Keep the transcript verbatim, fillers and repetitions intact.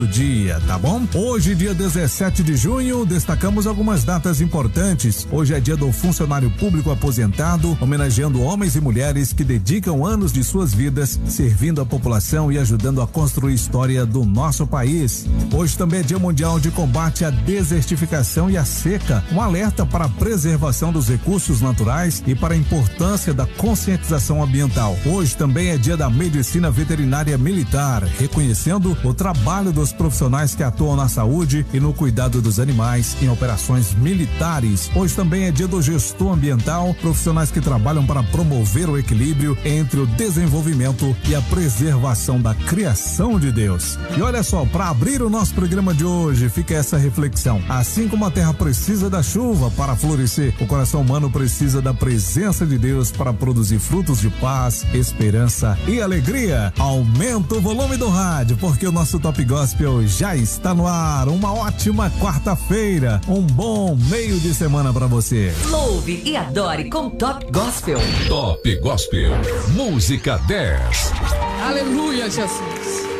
dia, tá bom? Hoje, dia dezessete de junho, destacamos algumas datas importantes. Hoje é dia do funcionário público aposentado, homenageando homens e mulheres que dedicam anos de suas vidas servindo a população e ajudando a construir a história do nosso país. Hoje também é dia mundial de combate à desertificação e à seca, um alerta para a preservação dos recursos naturais e para a importância da conscientização ambiental. Hoje também é dia da medicina veterinária militar, reconhecendo o trabalho dos profissionais que atuam na saúde e no cuidado dos animais em operações militares. Hoje também é dia do gestor ambiental, profissionais que trabalham para promover o equilíbrio entre o desenvolvimento e a preservação da criação de Deus. E olha só, para abrir o nosso programa de hoje, fica essa reflexão. Assim como a terra precisa da chuva para florescer, o coração humano precisa da presença de Deus para produzir frutos de paz, esperança e alegria. Aumenta o volume do rádio, porque o nosso Top Gospel já está no ar. Uma ótima quarta-feira, um bom meio de semana para você. Louve e adore com Top Gospel. Top Gospel, música dez. Aleluia, Jesus.